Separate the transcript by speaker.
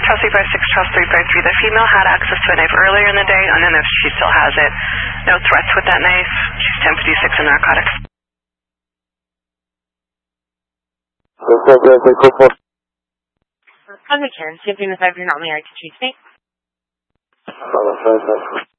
Speaker 1: Chelsea 56, Chelsea 353. The female had access to a knife earlier in the day. I don't know if she still has it. No threats with that knife. She's 1056 in narcotics.
Speaker 2: How's it, Karen? Skipping the 5, you're not only I can treat me.